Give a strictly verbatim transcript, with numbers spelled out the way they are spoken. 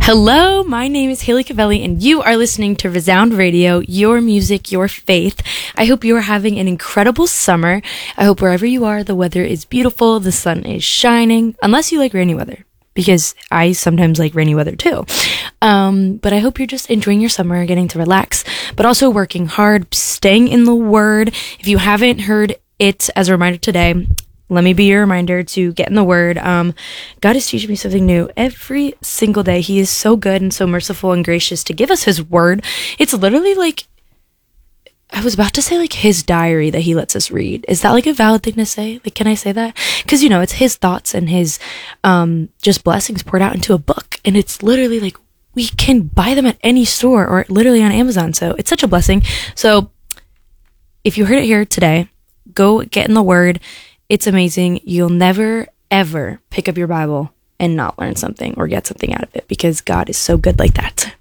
Hello, my name is Haley Cavelli, and you are listening to Resound Radio, your music, your faith. I hope you are having an incredible summer. I hope wherever you are, the weather is beautiful, the sun is shining, unless you like rainy weather, because I sometimes like rainy weather too. Um, but I hope you're just enjoying your summer, getting to relax, but also working hard, staying in the Word. If you haven't heard it as a reminder today, let me be your reminder to get in the Word. Um, God is teaching me something new every single day. He is so good and so merciful and gracious to give us His Word. It's literally like, I was about to say like His diary that He lets us read. Is that like a valid thing to say? Like, can I say that? Because, you know, it's His thoughts and His um, just blessings poured out into a book. And it's literally like, we can buy them at any store or literally on Amazon. So it's such a blessing. So if you heard it here today, go get in the Word. It's amazing. You'll never, ever pick up your Bible and not learn something or get something out of it because God is so good like that.